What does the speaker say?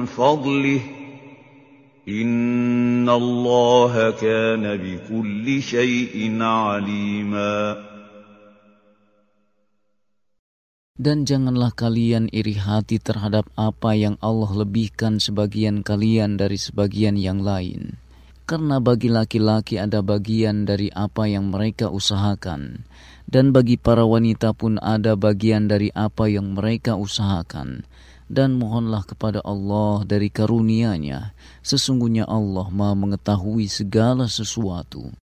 فضله إن الله كان بكل شيء عليما. Dan janganlah kalian iri hati terhadap apa yang Allah lebihkan sebagian kalian dari sebagian yang lain. Karena bagi laki-laki ada bagian dari apa yang mereka usahakan, dan bagi para wanita pun ada bagian dari apa yang mereka usahakan. Dan mohonlah kepada Allah dari karunia-Nya, sesungguhnya Allah Maha mengetahui segala sesuatu.